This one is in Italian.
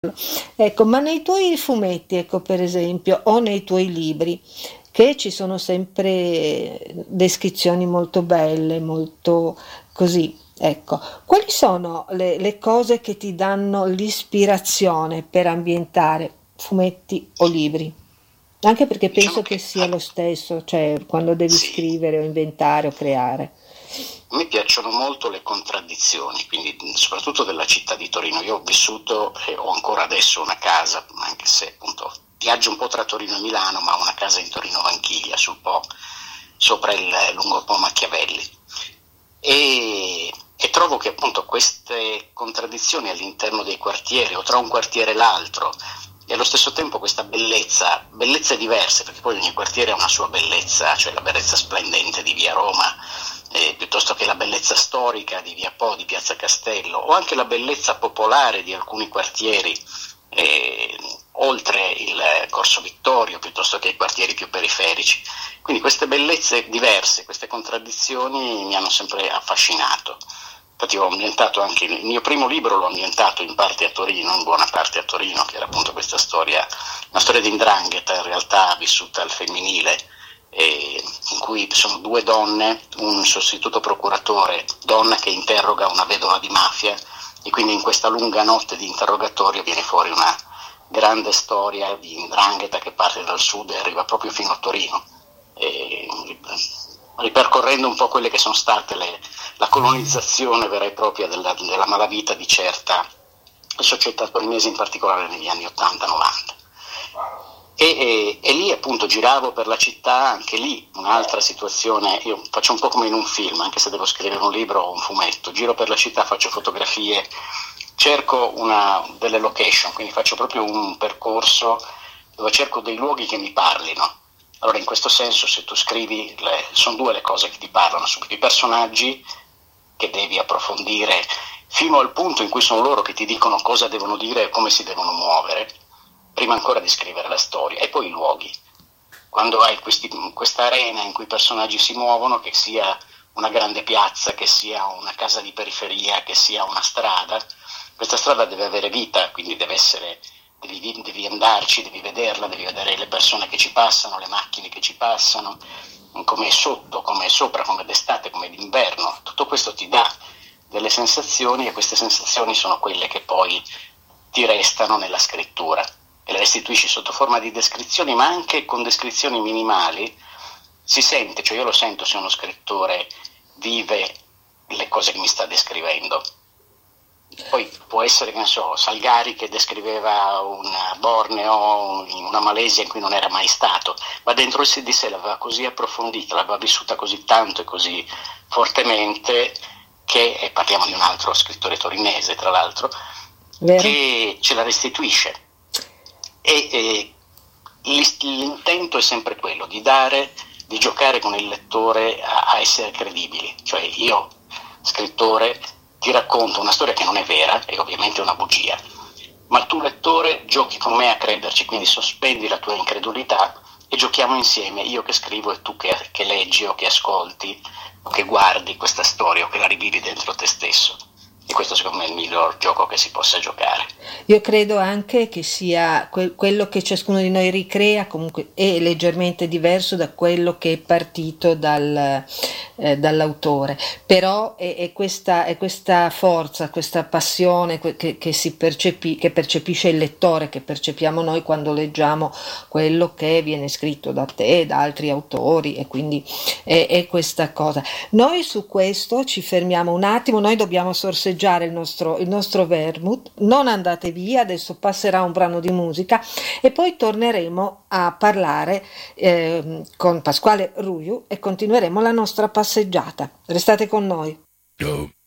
Ecco, ma nei tuoi fumetti, ecco, per esempio, o nei tuoi libri, che ci sono sempre descrizioni molto belle, molto così, ecco, quali sono le cose che ti danno l'ispirazione per ambientare fumetti o libri? Anche perché Diciamo penso che che sia lo stesso, cioè quando devi sì, scrivere o inventare o creare. a me piacciono molto le contraddizioni, quindi soprattutto della città di Torino. Io ho vissuto e ho ancora adesso una casa, anche se appunto viaggio un po' tra Torino e Milano, ma ho una casa in Torino Vanchiglia, sul Po, sopra il lungo Po Machiavelli. E trovo che appunto queste contraddizioni all'interno dei quartieri o tra un quartiere e l'altro e allo stesso tempo questa bellezza, bellezze diverse, perché poi ogni quartiere ha una sua bellezza, cioè la bellezza splendente di via Roma, piuttosto che la bellezza storica di via Po, di piazza Castello, o anche la bellezza popolare di alcuni quartieri, eh, oltre il Corso Vittorio, piuttosto che i quartieri più periferici. Quindi queste bellezze diverse, queste contraddizioni mi hanno sempre affascinato. Infatti ho ambientato anche il mio primo libro, l'ho ambientato in parte a Torino, in buona parte a Torino, che era appunto questa storia, una storia di 'ndrangheta in realtà vissuta al femminile, in cui sono due donne, un sostituto procuratore, donna che interroga una vedova di mafia, e quindi in questa lunga notte di interrogatorio viene fuori una grande storia di 'ndrangheta che parte dal sud e arriva proprio fino a Torino, e, ripercorrendo un po' quelle che sono state la colonizzazione vera e propria della malavita di certa società torinese, in particolare negli anni 80-90. E lì appunto giravo per la città, anche lì un'altra situazione, io faccio un po' come in un film, anche se devo scrivere un libro o un fumetto, giro per la città, faccio fotografie, cerco delle location, quindi faccio proprio un percorso dove cerco dei luoghi che mi parlino. Allora in questo senso se tu scrivi, sono due le cose che ti parlano, subito i personaggi che devi approfondire fino al punto in cui sono loro che ti dicono cosa devono dire e come si devono muovere, prima ancora di scrivere la storia, e poi i luoghi. Quando hai questa arena in cui i personaggi si muovono, che sia una grande piazza, che sia una casa di periferia, che sia una strada, questa strada deve avere vita, quindi devi andarci, devi vederla, devi vedere le persone che ci passano, le macchine che ci passano, come è sotto, come è sopra, come d'estate, come d'inverno. Tutto questo ti dà delle sensazioni e queste sensazioni sono quelle che poi ti restano nella scrittura e le restituisci sotto forma di descrizioni, ma anche con descrizioni minimali. Si sente, cioè io lo sento se uno scrittore vive le cose che mi sta descrivendo. Poi può essere, che ne so, Salgari che descriveva una Borneo in una Malesia in cui non era mai stato, ma dentro di sé l'aveva così approfondita, l'aveva vissuta così tanto e così fortemente, che, e parliamo di un altro scrittore torinese tra l'altro, Vero? che ce la restituisce. E l'intento è sempre quello di dare, di giocare con il lettore a essere credibili, cioè io, scrittore, ti racconto una storia che non è vera, è ovviamente una bugia, ma tu lettore giochi con me a crederci, quindi sospendi la tua incredulità e giochiamo insieme, io che scrivo e tu che leggi o che ascolti o che guardi questa storia o che la rivivi dentro te stesso. E questo secondo me è il miglior gioco che si possa giocare. Io credo anche che sia quello che ciascuno di noi ricrea comunque è leggermente diverso da quello che è partito dall'autore, però è questa forza, questa passione che che percepisce il lettore, che percepiamo noi quando leggiamo quello che viene scritto da te, da altri autori, e quindi è questa cosa. Noi su questo ci fermiamo un attimo, noi dobbiamo sorseggiare il nostro vermouth, non andate via, adesso passerà un brano di musica e poi torneremo a parlare con Pasquale Ruiu e continueremo la nostra passeggiata. Restate con noi.